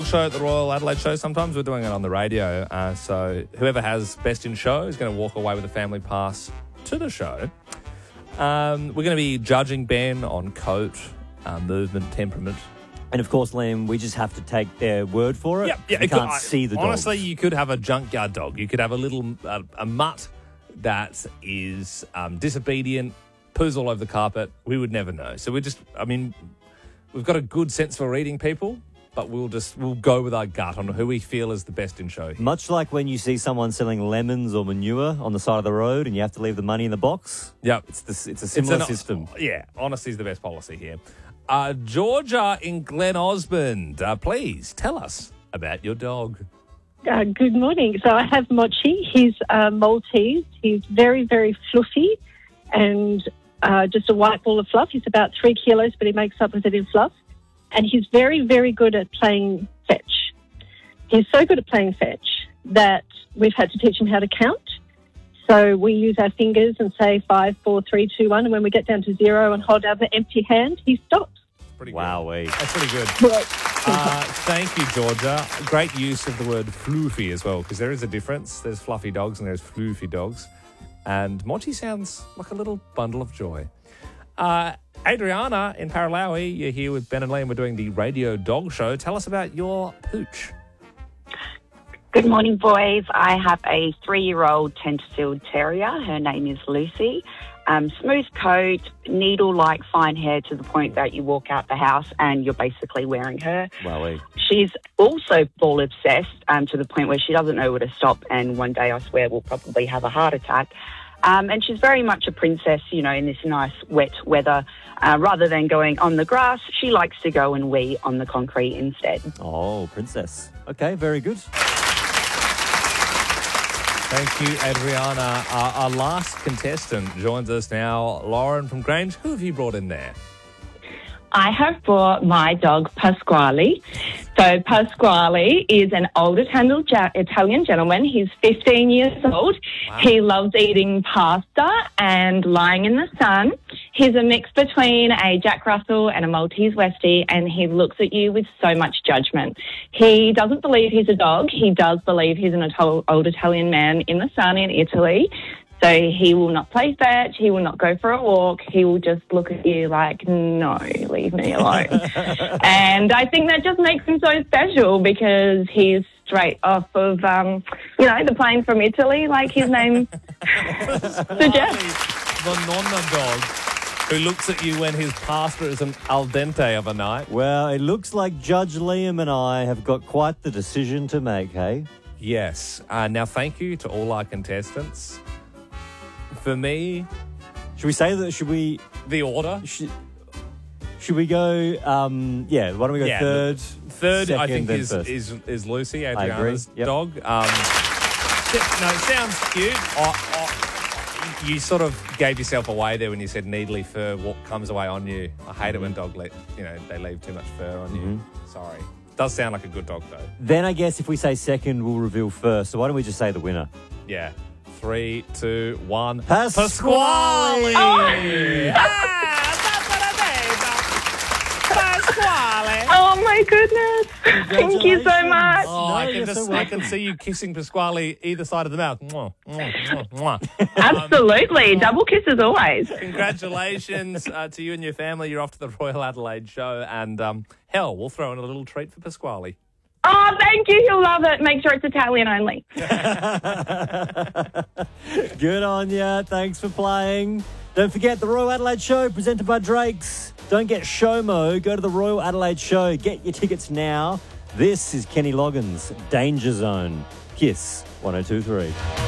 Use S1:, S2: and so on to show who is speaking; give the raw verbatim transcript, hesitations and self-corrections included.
S1: show at the Royal Adelaide Show. Sometimes we're doing it on the radio. Uh, so whoever has best in show is going to walk away with a family pass to the show. Um, we're going to be judging Ben on coat, uh, movement, temperament.
S2: And of course, Liam, we just have to take their word for it.
S1: Yeah, yeah.
S2: We
S1: it
S2: can't
S1: could,
S2: see the dog.
S1: Honestly, you could have a junkyard dog. You could have a little uh, a mutt that is um, disobedient, poos all over the carpet. We would never know. So we're just, I mean, we've got a good sense for reading people, but we'll just we'll go with our gut on who we feel is the best in show.
S2: Much like when you see someone selling lemons or manure on the side of the road and you have to leave the money in the box.
S1: Yep.
S2: It's the, it's a similar
S1: It's an,
S2: system.
S1: Yeah, honesty is the best policy here. Uh, Georgia in Glen Osmond, uh, please tell us about your dog.
S3: Uh, good morning. So I have Mochi. He's uh, Maltese. He's very, very fluffy and uh, just a white ball of fluff. He's about three kilos, but he makes up with it in fluff. And he's very, very good at playing fetch. He's so good at playing fetch that we've had to teach him how to count. So we use our fingers and say five, four, three, two, one. And when we get down to zero and hold out the empty hand, he stops.
S1: Pretty good.
S2: Wowee.
S1: That's pretty good.
S3: Well,
S1: Uh, thank you, Georgia. Great use of the word floofy as well, because there is a difference. There's fluffy dogs and there's floofy dogs. And Monty sounds like a little bundle of joy. Uh, Adriana in Paralawi, you're here with Ben and Liam. We're doing the Radio Dog Show. Tell us about your pooch.
S4: Good morning, boys. I have a three-year-old Tenterfield Terrier. Her name is Lucy. Um, smooth coat, needle-like fine hair to the point that you walk out the house and you're basically wearing her.
S2: Wowee.
S4: She's also ball obsessed um, to the point where she doesn't know where to stop, and one day I swear we'll probably have a heart attack. Um, and she's very much a princess, you know, in this nice wet weather. Uh, rather than going on the grass, she likes to go and wee on the concrete instead.
S2: Oh, princess. Okay, very good.
S1: Thank you, Adriana. Uh, our last contestant joins us now, Lauren from Grange. Who have you brought in there?
S5: I have brought my dog Pasquale. So Pasquale is an old Italian gentleman. He's fifteen years old.
S1: Wow.
S5: He loves eating pasta and lying in the sun. He's a mix between a Jack Russell and a Maltese Westie, and he looks at you with so much judgment. He doesn't believe he's a dog. He does believe he's an old Italian man in the sun in Italy. So he will not play fetch, he will not go for a walk, he will just look at you like, no, leave me alone. And I think that just makes him so special because he's straight off of, um, you know, the plane from Italy, like his name suggests.
S1: The nonna dog who looks at you when his pasta is an al dente of a night.
S2: Well, it looks like Judge Liam and I have got quite the decision to make, hey?
S1: Yes. Uh, now, thank you to all our contestants. For me,
S2: Should we say that? Should we...
S1: the order.
S2: Should, should we go... Um, yeah, why don't we go
S1: Yeah,
S2: third?
S1: Third,
S2: second,
S1: I think,
S2: then
S1: is,
S2: first.
S1: is is Lucy,
S2: agree.
S1: Adriana's
S2: Yep.
S1: dog. Um, no, it sounds cute. Oh, oh, you sort of gave yourself away there when you said needly fur what comes away on you. I hate it when dog let you know they leave too much fur on you. Sorry. Does sound like a good dog though.
S2: Then I guess if we say second, we'll reveal first. So why don't we just say the winner?
S1: Yeah. Three, two, one.
S2: Pasquale!
S1: Pasquale! Ah, Pasquale!
S5: Oh, my goodness. Thank you so much.
S1: Oh,
S2: No,
S1: I can
S2: you're
S1: just
S2: so
S1: I can see you kissing Pasquale either side of the mouth. Mwah, mwah, mwah, mwah.
S5: Absolutely. Double kisses always.
S1: Congratulations uh, to you and your family. You're off to the Royal Adelaide Show, and um, hell, we'll throw in a little treat for Pasquale.
S5: Oh, thank you. He'll love it. Make sure it's Italian only.
S2: Good on ya. Thanks for playing. Don't forget the Royal Adelaide Show presented by Drake's. Don't get SHOMO. Go to the Royal Adelaide Show. Get your tickets now. This is Kenny Loggins, Danger Zone. Kiss one oh two three.